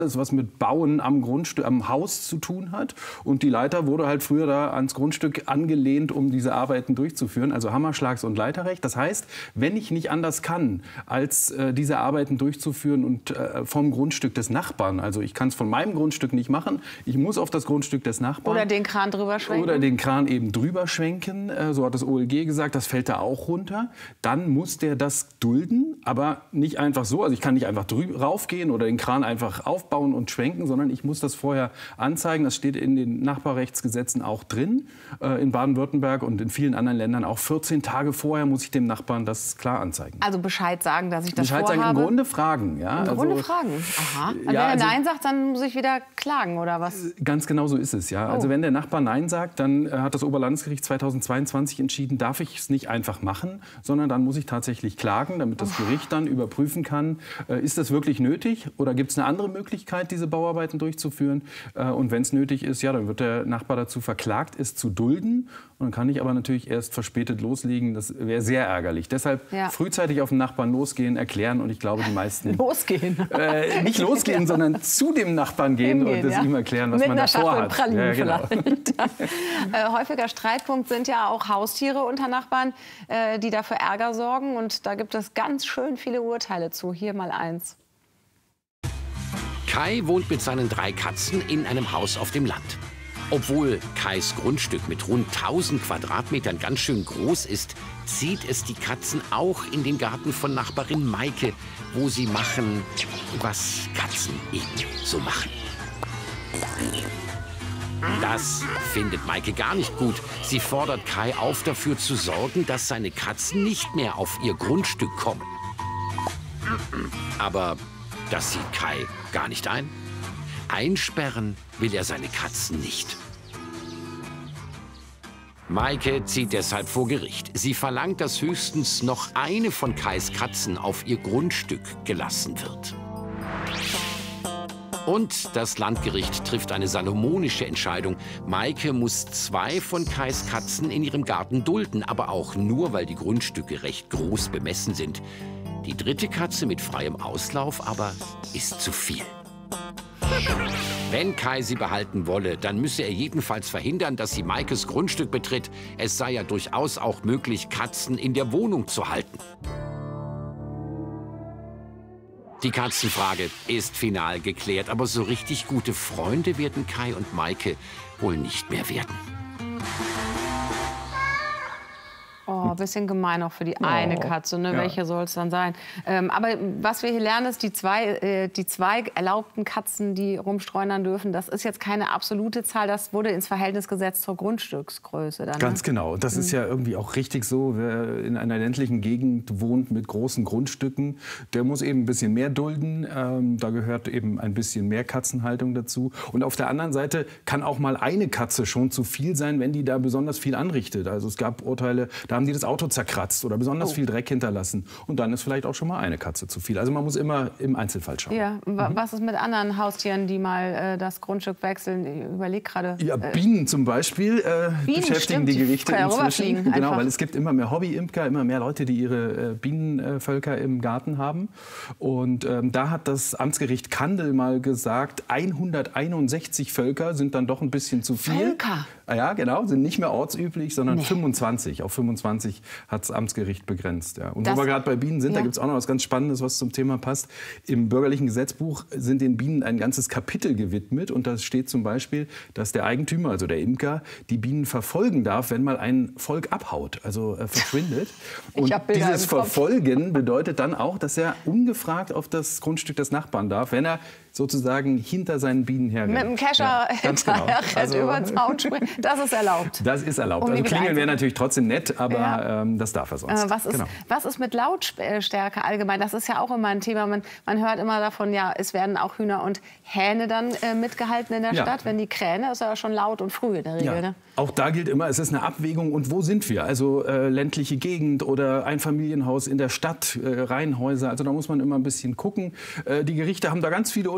das was mit Bauen am Grundstück, am Haus zu tun hat. Und die Leiter wurde halt früher da ans Grundstück angelehnt, um diese Arbeiten durchzuführen. Also Hammerschlags- und Leiterrecht. Das heißt, wenn ich nicht anders kann, als diese Arbeiten durchzuführen und vom Grundstück des Nachbarn, also ich kann es von meinem Grundstück nicht machen, ich muss auf das Grundstück des Nachbarn. Oder den Kran drüber schwenken. Oder den Kran eben drüber schwenken, so hat das OLG gesagt, das fällt da auch runter. Dann muss der das dulden, aber nicht einfach so. Also ich kann nicht einfach raufgehen oder den Kran einfach aufbauen und schwenken, sondern ich muss das vorher anzeigen. Das steht in den Nachbarrechtsgesetzen auch drin. In Baden-Württemberg und in vielen anderen Ländern auch 14 Tage vorher muss ich dem Nachbarn das klar anzeigen. Also Bescheid sagen, dass ich das Bescheid vorhabe? Sagen, im Grunde fragen. Ja? Im Grunde fragen? Aha. Und wenn er Nein sagt, dann muss ich wieder klagen, oder was? Ganz genau so ist es, ja. Also wenn der Nachbar Nein sagt, dann hat das Oberlandesgericht 2022 entschieden, darf ich es nicht einfach machen, sondern dann muss ich tatsächlich klagen, damit das Gericht dann überprüfen kann, ist das wirklich nötig oder gibt es eine andere Möglichkeit, diese Bauarbeiten durchzuführen. Und wenn es nötig ist, ja, dann wird der Nachbar dazu verklagt, es zu dulden. Und dann kann ich aber natürlich erst verspätet loslegen. Das wäre sehr ärgerlich. Deshalb frühzeitig auf den Nachbarn losgehen, erklären. Und ich glaube, die meisten... Losgehen? Nicht losgehen, sondern zu dem Nachbarn gehen und das ihm erklären, was man davor hat. Ja, genau. Häufiger Streitpunkt sind ja auch Haustiere unter Nachbarn, die dafür Ärger sorgen. Und da gibt es ganz schön viele Urteile zu. Hier mal eins. Kai wohnt mit seinen 3 Katzen in einem Haus auf dem Land. Obwohl Kais Grundstück mit rund 1000 Quadratmetern ganz schön groß ist, zieht es die Katzen auch in den Garten von Nachbarin Maike, wo sie machen, was Katzen eben so machen. Das findet Maike gar nicht gut. Sie fordert Kai auf, dafür zu sorgen, dass seine Katzen nicht mehr auf ihr Grundstück kommen. Aber das sieht Kai gar nicht ein. Einsperren will er seine Katzen nicht. Maike zieht deshalb vor Gericht. Sie verlangt, dass höchstens noch eine von Kais Katzen auf ihr Grundstück gelassen wird. Und das Landgericht trifft eine salomonische Entscheidung. Maike muss 2 von Kais Katzen in ihrem Garten dulden, aber auch nur, weil die Grundstücke recht groß bemessen sind. Die 3. Katze mit freiem Auslauf aber ist zu viel. Wenn Kai sie behalten wolle, dann müsse er jedenfalls verhindern, dass sie Maikes Grundstück betritt. Es sei ja durchaus auch möglich, Katzen in der Wohnung zu halten. Die Katzenfrage ist final geklärt, aber so richtig gute Freunde werden Kai und Maike wohl nicht mehr werden. Oh, ein bisschen gemein auch für die eine Katze, ne? Welche soll es dann sein? Aber was wir hier lernen, ist, die zwei erlaubten Katzen, die rumstreunern dürfen, das ist jetzt keine absolute Zahl. Das wurde ins Verhältnis gesetzt zur Grundstücksgröße. Dann, ne? Ganz genau. Das ist ja irgendwie auch richtig so. Wer in einer ländlichen Gegend wohnt mit großen Grundstücken, der muss eben ein bisschen mehr dulden. Da gehört eben ein bisschen mehr Katzenhaltung dazu. Und auf der anderen Seite kann auch mal eine Katze schon zu viel sein, wenn die da besonders viel anrichtet. Also es gab Urteile, da haben die das Auto zerkratzt oder besonders viel Dreck hinterlassen. Und dann ist vielleicht auch schon mal eine Katze zu viel. Also man muss immer im Einzelfall schauen. Ja, was ist mit anderen Haustieren, die mal das Grundstück wechseln? Ich überlege gerade. Ja, Bienen zum Beispiel beschäftigen die Gerichte inzwischen. Genau, weil es gibt immer mehr Hobbyimker, immer mehr Leute, die ihre Bienenvölker im Garten haben. Und da hat das Amtsgericht Kandel mal gesagt, 161 Völker sind dann doch ein bisschen zu viel. Völker? Ja, genau, sind nicht mehr ortsüblich, sondern 25. Auf 25 hat das Amtsgericht begrenzt. Ja. Und wo wir gerade bei Bienen sind, da gibt es auch noch was ganz Spannendes, was zum Thema passt. Im bürgerlichen Gesetzbuch sind den Bienen ein ganzes Kapitel gewidmet. Und da steht zum Beispiel, dass der Eigentümer, also der Imker, die Bienen verfolgen darf, wenn mal ein Volk abhaut, also verschwindet. Und dieses Verfolgen bedeutet dann auch, dass er ungefragt auf das Grundstück des Nachbarn darf, wenn er sozusagen hinter seinen Bienen herrennt. Mit dem Kescher über den Zaun springen. Das ist erlaubt. Das ist erlaubt. Also klingeln wäre natürlich trotzdem nett, aber das darf er sonst. Was ist mit Lautstärke allgemein? Das ist ja auch immer ein Thema. Man hört immer davon, ja, es werden auch Hühner und Hähne dann mitgehalten in der Stadt. Wenn die Kräne, ist ja schon laut und früh in der Regel. Ne? Auch da gilt immer, es ist eine Abwägung. Und wo sind wir? Also ländliche Gegend oder Einfamilienhaus in der Stadt, Reihenhäuser. Also da muss man immer ein bisschen gucken. Die Gerichte haben da ganz viele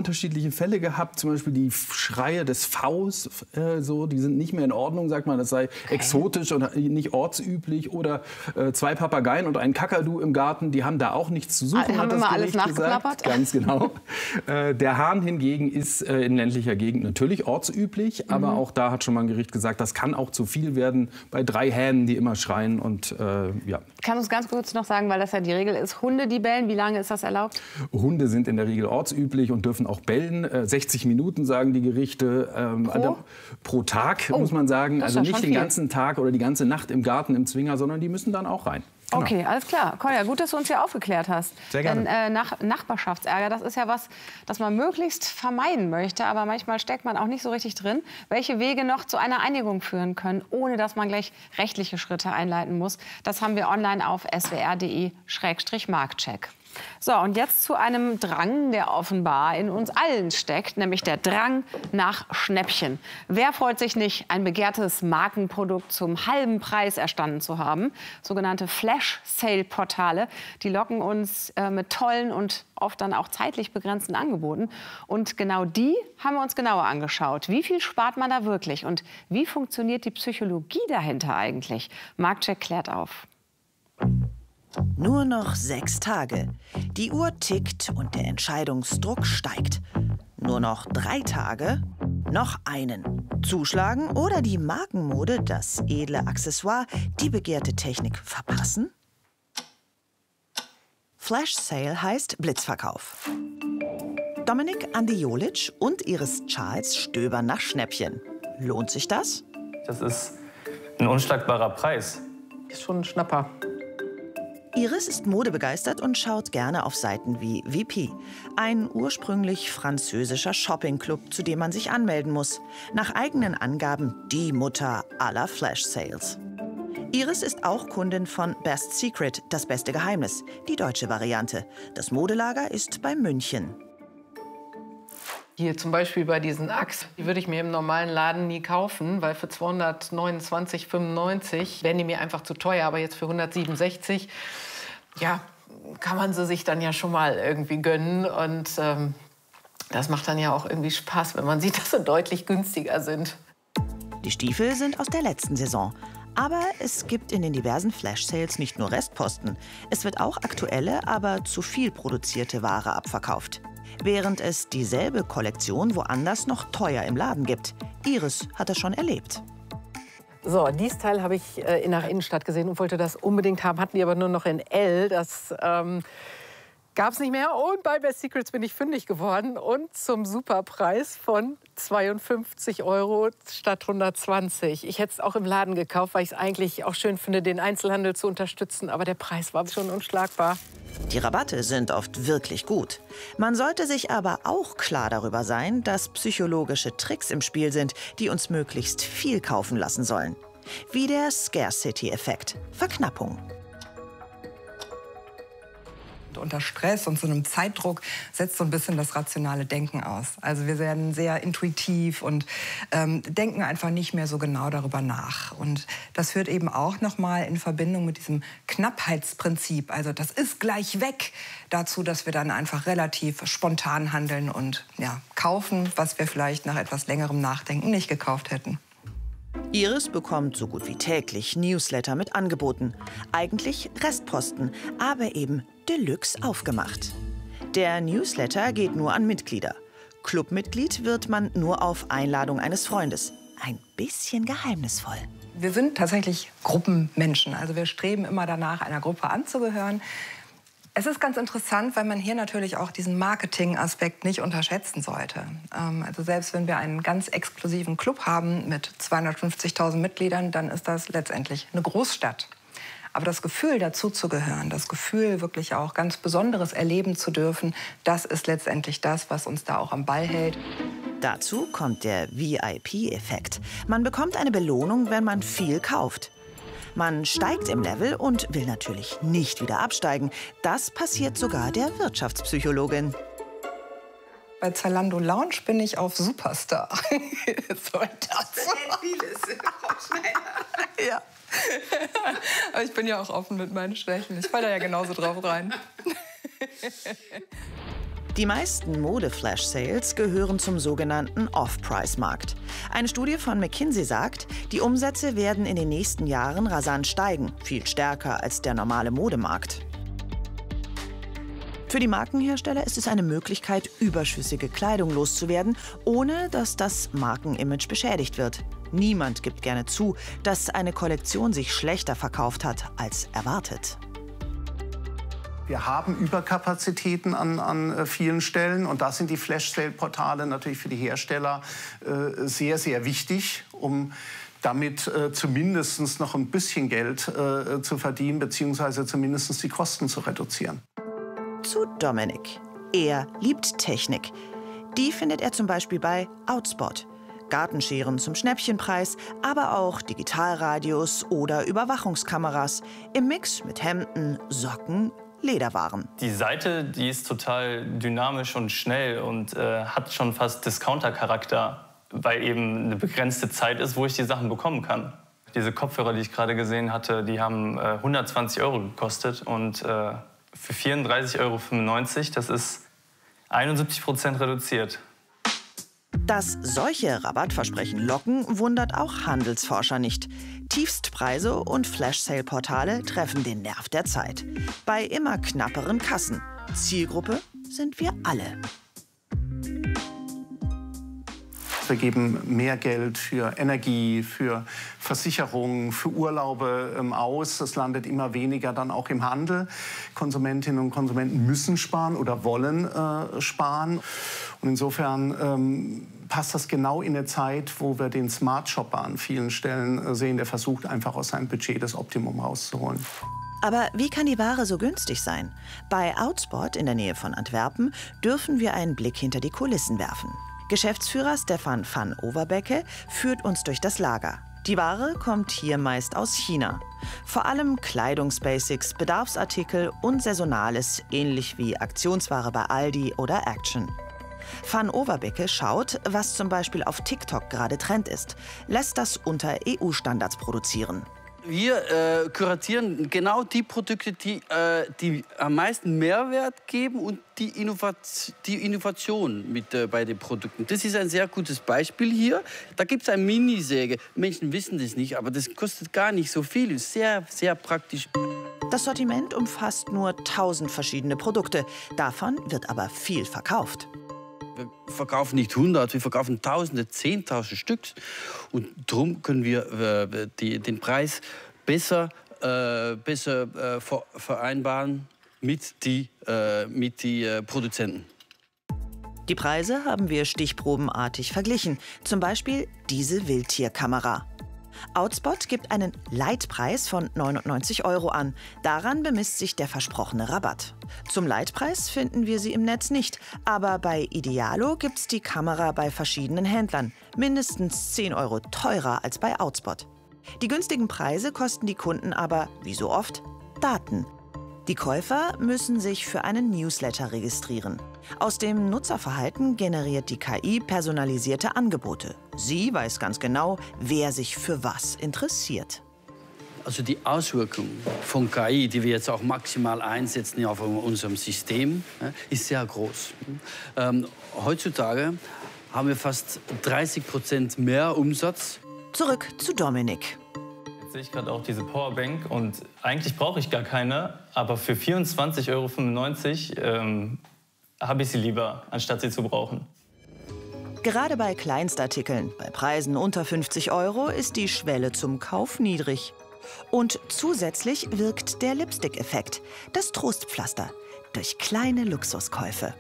unterschiedliche Fälle gehabt, zum Beispiel die Schreie des Vs, die sind nicht mehr in Ordnung, sagt man, das sei exotisch und nicht ortsüblich. Oder 2 Papageien und ein Kakadu im Garten, die haben da auch nichts zu suchen, haben hat das immer Gericht alles nachgeklappert? Ganz genau. Der Hahn hingegen ist in ländlicher Gegend natürlich ortsüblich, aber auch da hat schon mal ein Gericht gesagt, das kann auch zu viel werden bei 3 Hähnen, die immer schreien. Und ja. Kann uns ganz kurz noch sagen, weil das ja die Regel ist, Hunde, die bellen, wie lange ist das erlaubt? Hunde sind in der Regel ortsüblich und dürfen auch bellen. 60 Minuten, sagen die Gerichte, pro Tag, muss man sagen. Also nicht den ganzen Tag oder die ganze Nacht im Garten, im Zwinger, sondern die müssen dann auch rein. Genau. Okay, alles klar. Kolja, gut, dass du uns hier aufgeklärt hast. Sehr gerne. Denn Nachbarschaftsärger, das ist ja was, das man möglichst vermeiden möchte. Aber manchmal steckt man auch nicht so richtig drin, welche Wege noch zu einer Einigung führen können, ohne dass man gleich rechtliche Schritte einleiten muss. Das haben wir online auf swr.de/Marktcheck. So, und jetzt zu einem Drang, der offenbar in uns allen steckt, nämlich der Drang nach Schnäppchen. Wer freut sich nicht, ein begehrtes Markenprodukt zum halben Preis erstanden zu haben? Sogenannte Flash-Sale-Portale, die locken uns mit tollen und oft dann auch zeitlich begrenzten Angeboten. Und genau die haben wir uns genauer angeschaut. Wie viel spart man da wirklich und wie funktioniert die Psychologie dahinter eigentlich? Marktcheck klärt auf. Nur noch 6 Tage. Die Uhr tickt und der Entscheidungsdruck steigt. Nur noch 3 Tage, noch einen. Zuschlagen oder die Markenmode, das edle Accessoire, die begehrte Technik verpassen? Flash Sale heißt Blitzverkauf. Dominik Andijolic und Iris Charles stöbern nach Schnäppchen. Lohnt sich das? Das ist ein unschlagbarer Preis. Ist schon ein Schnapper. Iris ist modebegeistert und schaut gerne auf Seiten wie VP. Ein ursprünglich französischer Shoppingclub, zu dem man sich anmelden muss. Nach eigenen Angaben die Mutter aller Flash-Sales. Iris ist auch Kundin von Best Secret, das beste Geheimnis, die deutsche Variante. Das Modelager ist bei München. Hier zum Beispiel bei diesen Axe, die würde ich mir im normalen Laden nie kaufen, weil für 229,95 wären die mir einfach zu teuer. Aber jetzt für 167, ja, kann man sie sich dann ja schon mal irgendwie gönnen. Und das macht dann ja auch irgendwie Spaß, wenn man sieht, dass sie deutlich günstiger sind. Die Stiefel sind aus der letzten Saison. Aber es gibt in den diversen Flash-Sales nicht nur Restposten. Es wird auch aktuelle, aber zu viel produzierte Ware abverkauft. Während es dieselbe Kollektion woanders noch teuer im Laden gibt. Iris hat das schon erlebt. So, dieses Teil habe ich in der Innenstadt gesehen und wollte das unbedingt haben. Hatten die aber nur noch in L. Das gab es nicht mehr. Und bei Best Secrets bin ich fündig geworden. Und zum Superpreis von 52 € statt 120. Ich hätte es auch im Laden gekauft, weil ich es eigentlich auch schön finde, den Einzelhandel zu unterstützen. Aber der Preis war schon unschlagbar. Die Rabatte sind oft wirklich gut. Man sollte sich aber auch klar darüber sein, dass psychologische Tricks im Spiel sind, die uns möglichst viel kaufen lassen sollen. Wie der Scarcity-Effekt, Verknappung. Unter Stress und so einem Zeitdruck setzt so ein bisschen das rationale Denken aus. Also wir werden sehr intuitiv und denken einfach nicht mehr so genau darüber nach. Und das führt eben auch noch mal in Verbindung mit diesem Knappheitsprinzip, also das ist gleich weg, dazu, dass wir dann einfach relativ spontan handeln und ja, kaufen, was wir vielleicht nach etwas längerem Nachdenken nicht gekauft hätten. Iris bekommt so gut wie täglich Newsletter mit Angeboten. Eigentlich Restposten, aber eben Deluxe aufgemacht. Der Newsletter geht nur an Mitglieder. Clubmitglied wird man nur auf Einladung eines Freundes. Ein bisschen geheimnisvoll. Wir sind tatsächlich Gruppenmenschen. Also wir streben immer danach, einer Gruppe anzugehören. Es ist ganz interessant, weil man hier natürlich auch diesen Marketing-Aspekt nicht unterschätzen sollte. Also selbst wenn wir einen ganz exklusiven Club haben mit 250.000 Mitgliedern, dann ist das letztendlich eine Großstadt. Aber das Gefühl, dazuzugehören, das Gefühl, wirklich auch ganz Besonderes erleben zu dürfen, das ist letztendlich das, was uns da auch am Ball hält. Dazu kommt der VIP-Effekt. Man bekommt eine Belohnung, wenn man viel kauft. Man steigt im Level und will natürlich nicht wieder absteigen. Das passiert sogar der Wirtschaftspsychologin. Bei Zalando Lounge bin ich auf Superstar. So das. Vieles, Frau Schneider. Ja. Aber ich bin ja auch offen mit meinen Schwächen. Ich falle da ja genauso drauf rein. Die meisten Mode-Flash-Sales gehören zum sogenannten Off-Price-Markt. Eine Studie von McKinsey sagt, die Umsätze werden in den nächsten Jahren rasant steigen, viel stärker als der normale Modemarkt. Für die Markenhersteller ist es eine Möglichkeit, überschüssige Kleidung loszuwerden, ohne dass das Markenimage beschädigt wird. Niemand gibt gerne zu, dass eine Kollektion sich schlechter verkauft hat als erwartet. Wir haben Überkapazitäten an vielen Stellen und da sind die Flash-Sale-Portale natürlich für die Hersteller sehr, sehr wichtig, um damit zumindest noch ein bisschen Geld zu verdienen bzw. zumindest die Kosten zu reduzieren. Zu Dominik. Er liebt Technik. Die findet er zum Beispiel bei Outspot. Gartenscheren zum Schnäppchenpreis, aber auch Digitalradios oder Überwachungskameras. Im Mix mit Hemden, Socken, Lederwaren. Die Seite, die ist total dynamisch und schnell und hat schon fast Discounter-Charakter, weil eben eine begrenzte Zeit ist, wo ich die Sachen bekommen kann. Diese Kopfhörer, die ich gerade gesehen hatte, die haben 120 € gekostet und für 34,95 €, das ist 71% reduziert. Dass solche Rabattversprechen locken, wundert auch Handelsforscher nicht. Tiefstpreise und Flash-Sale-Portale treffen den Nerv der Zeit. Bei immer knapperen Kassen. Zielgruppe sind wir alle. Wir geben mehr Geld für Energie, für Versicherungen, für Urlaube aus. Das landet immer weniger dann auch im Handel. Konsumentinnen und Konsumenten müssen sparen oder wollen sparen. Und insofern passt das genau in eine Zeit, wo wir den Smart Shopper an vielen Stellen sehen, der versucht einfach aus seinem Budget das Optimum rauszuholen. Aber wie kann die Ware so günstig sein? Bei Outspot in der Nähe von Antwerpen dürfen wir einen Blick hinter die Kulissen werfen. Geschäftsführer Stefan van Overbecke führt uns durch das Lager. Die Ware kommt hier meist aus China. Vor allem Kleidungsbasics, Bedarfsartikel und Saisonales, ähnlich wie Aktionsware bei Aldi oder Action. Van Overbecke schaut, was zum Beispiel auf TikTok gerade Trend ist, lässt das unter EU-Standards produzieren. Wir kuratieren genau die Produkte, die am meisten Mehrwert geben und die Innovation mit bei den Produkten. Das ist ein sehr gutes Beispiel hier. Da gibt es eine Minisäge. Menschen wissen das nicht, aber das kostet gar nicht so viel. Ist sehr, sehr praktisch. Das Sortiment umfasst nur 1000 verschiedene Produkte. Davon wird aber viel verkauft. Wir verkaufen nicht 100, wir verkaufen Tausende, 10.000 Stück. Und darum können wir den Preis besser vereinbaren mit den Produzenten. Die Preise haben wir stichprobenartig verglichen. Zum Beispiel diese Wildtierkamera. Outspot gibt einen Leitpreis von 99 € an. Daran bemisst sich der versprochene Rabatt. Zum Leitpreis finden wir sie im Netz nicht. Aber bei Idealo gibt's die Kamera bei verschiedenen Händlern. Mindestens 10 € teurer als bei Outspot. Die günstigen Preise kosten die Kunden aber, wie so oft, Daten. Die Käufer müssen sich für einen Newsletter registrieren. Aus dem Nutzerverhalten generiert die KI personalisierte Angebote. Sie weiß ganz genau, wer sich für was interessiert. Also die Auswirkung von KI, die wir jetzt auch maximal einsetzen auf unserem System, ist sehr groß. Heutzutage haben wir fast 30% mehr Umsatz. Zurück zu Dominik. Jetzt sehe ich gerade auch diese Powerbank und eigentlich brauche ich gar keine, aber für 24,95 € habe ich sie lieber, anstatt sie zu brauchen. Gerade bei Kleinstartikeln, bei Preisen unter 50 € ist die Schwelle zum Kauf niedrig. Und zusätzlich wirkt der Lipstick-Effekt, das Trostpflaster, durch kleine Luxuskäufe.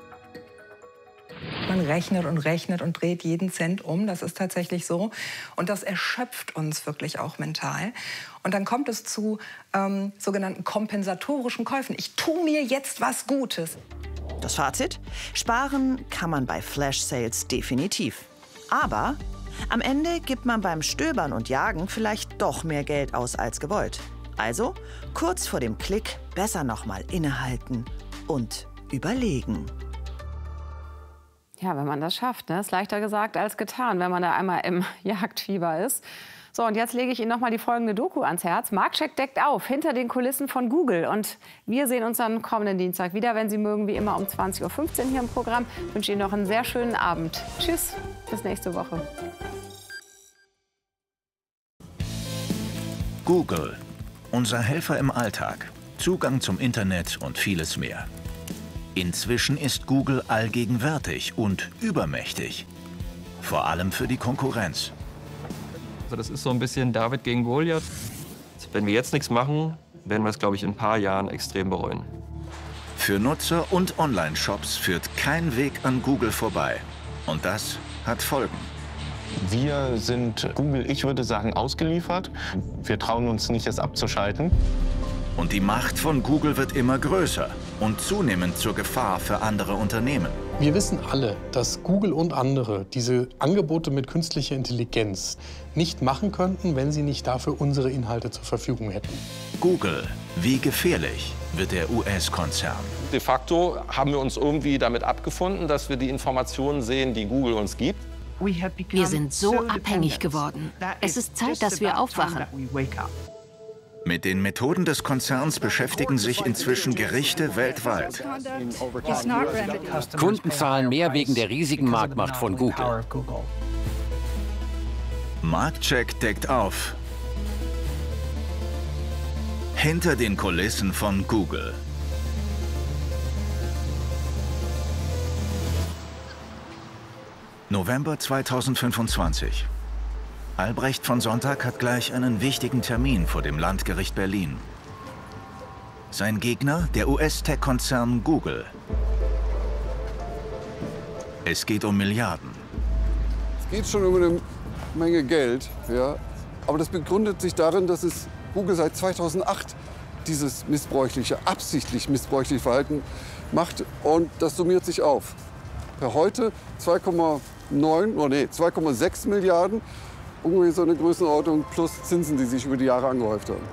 Man rechnet und rechnet und dreht jeden Cent um, das ist tatsächlich so. Und das erschöpft uns wirklich auch mental. Und dann kommt es zu sogenannten kompensatorischen Käufen. Ich tue mir jetzt was Gutes. Das Fazit? Sparen kann man bei Flash-Sales definitiv. Aber am Ende gibt man beim Stöbern und Jagen vielleicht doch mehr Geld aus als gewollt. Also kurz vor dem Klick besser noch mal innehalten und überlegen. Ja, wenn man das schafft, ne? Ist leichter gesagt als getan, wenn man da einmal im Jagdfieber ist. So, und jetzt lege ich Ihnen noch mal die folgende Doku ans Herz. Marktcheck deckt auf, hinter den Kulissen von Google. Und wir sehen uns dann kommenden Dienstag wieder, wenn Sie mögen, wie immer um 20:15 Uhr hier im Programm. Ich wünsche Ihnen noch einen sehr schönen Abend. Tschüss, bis nächste Woche. Google, unser Helfer im Alltag, Zugang zum Internet und vieles mehr. Inzwischen ist Google allgegenwärtig und übermächtig. Vor allem für die Konkurrenz. Also das ist so ein bisschen David gegen Goliath. Wenn wir jetzt nichts machen, werden wir es, glaube ich, in ein paar Jahren extrem bereuen. Für Nutzer und Online-Shops führt kein Weg an Google vorbei. Und das hat Folgen. Wir sind Google, ich würde sagen, ausgeliefert. Wir trauen uns nicht, es abzuschalten. Und die Macht von Google wird immer größer und zunehmend zur Gefahr für andere Unternehmen. Wir wissen alle, dass Google und andere diese Angebote mit künstlicher Intelligenz nicht machen könnten, wenn sie nicht dafür unsere Inhalte zur Verfügung hätten. Google, wie gefährlich wird der US-Konzern? De facto haben wir uns irgendwie damit abgefunden, dass wir die Informationen sehen, die Google uns gibt. Wir sind so abhängig geworden. Es ist Zeit, dass wir aufwachen. Mit den Methoden des Konzerns beschäftigen sich inzwischen Gerichte weltweit. Kunden zahlen mehr wegen der riesigen Marktmacht von Google. Marktcheck deckt auf. Hinter den Kulissen von Google. November 2025. Albrecht von Sonntag hat gleich einen wichtigen Termin vor dem Landgericht Berlin. Sein Gegner, der US-Tech-Konzern Google. Es geht um Milliarden. Es geht schon um eine Menge Geld, ja. Aber das begründet sich darin, dass es Google seit 2008 dieses absichtlich missbräuchliche Verhalten macht. Und das summiert sich auf. Per heute 2,6 Milliarden. Ungefähr so eine Größenordnung plus Zinsen, die sich über die Jahre angehäuft haben.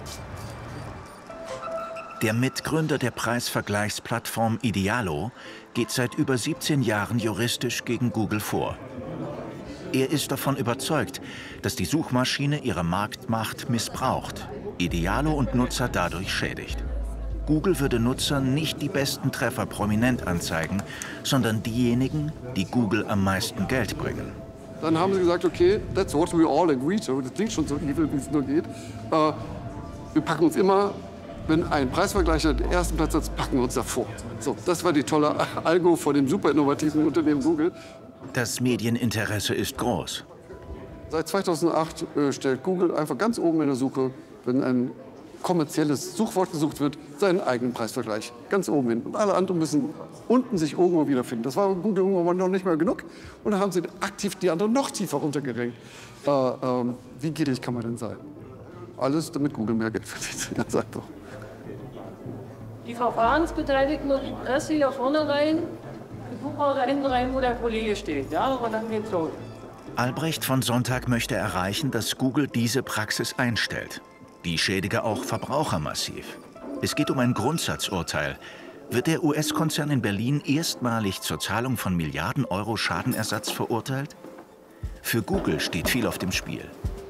Der Mitgründer der Preisvergleichsplattform Idealo geht seit über 17 Jahren juristisch gegen Google vor. Er ist davon überzeugt, dass die Suchmaschine ihre Marktmacht missbraucht, Idealo und Nutzer dadurch schädigt. Google würde Nutzern nicht die besten Treffer prominent anzeigen, sondern diejenigen, die Google am meisten Geld bringen. Dann haben sie gesagt, okay, that's what we all agree to. Das klingt schon so evil, wie es nur geht. Wir packen uns immer, wenn ein Preisvergleicher den ersten Platz hat, packen wir uns davor. So, das war die tolle Algo von dem super innovativen Unternehmen Google. Das Medieninteresse ist groß. Seit 2008 stellt Google einfach ganz oben in der Suche, wenn ein kommerzielles Suchwort gesucht wird, seinen eigenen Preisvergleich. Ganz oben hin. Und alle anderen müssen unten sich irgendwo wiederfinden. Das war Google irgendwann noch nicht mehr genug. Und dann haben sie aktiv die anderen noch tiefer runtergerenkt. Wie gierig kann man denn sein? Alles, damit Google mehr Geld verdient. Ganz einfach. Die Verfahrensbeteiligten müssen erst wieder vorne rein, die Buchhalter hinten rein, wo der Kollege steht. Ja, und dann geht's los. Albrecht von Sonntag möchte erreichen, dass Google diese Praxis einstellt. Die schädige auch Verbraucher massiv. Es geht um ein Grundsatzurteil. Wird der US-Konzern in Berlin erstmalig zur Zahlung von Milliarden Euro Schadenersatz verurteilt? Für Google steht viel auf dem Spiel.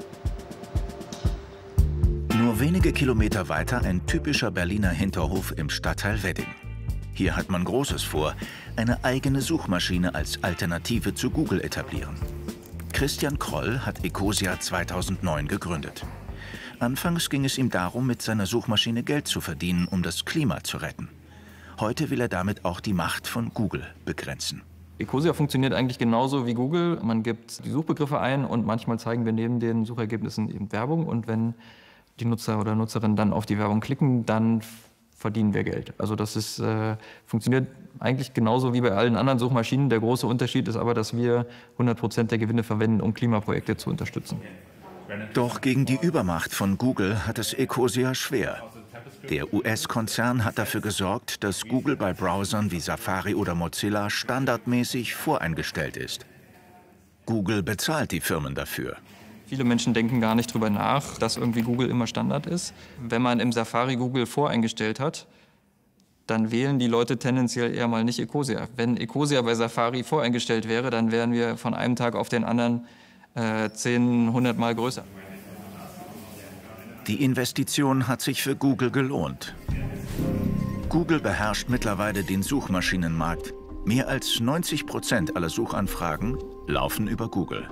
Nur wenige Kilometer weiter ein typischer Berliner Hinterhof im Stadtteil Wedding. Hier hat man Großes vor, eine eigene Suchmaschine als Alternative zu Google etablieren. Christian Kroll hat Ecosia 2009 gegründet. Anfangs ging es ihm darum, mit seiner Suchmaschine Geld zu verdienen, um das Klima zu retten. Heute will er damit auch die Macht von Google begrenzen. Ecosia funktioniert eigentlich genauso wie Google. Man gibt die Suchbegriffe ein und manchmal zeigen wir neben den Suchergebnissen eben Werbung. Und wenn die Nutzer oder Nutzerinnen dann auf die Werbung klicken, dann verdienen wir Geld. Also das ist, funktioniert eigentlich genauso wie bei allen anderen Suchmaschinen. Der große Unterschied ist aber, dass wir 100% der Gewinne verwenden, um Klimaprojekte zu unterstützen. Doch gegen die Übermacht von Google hat es Ecosia schwer. Der US-Konzern hat dafür gesorgt, dass Google bei Browsern wie Safari oder Mozilla standardmäßig voreingestellt ist. Google bezahlt die Firmen dafür. Viele Menschen denken gar nicht drüber nach, dass irgendwie Google immer Standard ist. Wenn man im Safari Google voreingestellt hat, dann wählen die Leute tendenziell eher mal nicht Ecosia. Wenn Ecosia bei Safari voreingestellt wäre, dann wären wir von einem Tag auf den anderen 10, 100 Mal größer. Die Investition hat sich für Google gelohnt. Google beherrscht mittlerweile den Suchmaschinenmarkt. Mehr als 90% aller Suchanfragen laufen über Google.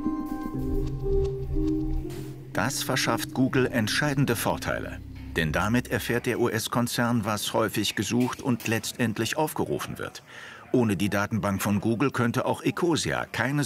Das verschafft Google entscheidende Vorteile. Denn damit erfährt der US-Konzern, was häufig gesucht und letztendlich aufgerufen wird. Ohne die Datenbank von Google könnte auch Ecosia keine